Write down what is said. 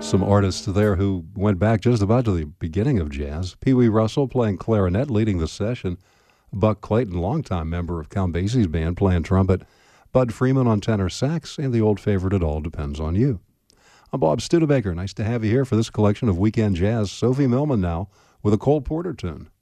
Some artists there who went back just about to the beginning of jazz. Pee Wee Russell playing clarinet, leading the session. Buck Clayton, longtime member of Count Basie's band, playing trumpet. Bud Freeman on tenor sax, and the old favorite, It All Depends on You. I'm Bob Studebaker. Nice to have you here for this collection of weekend jazz. Sophie Millman now with a Cole Porter tune.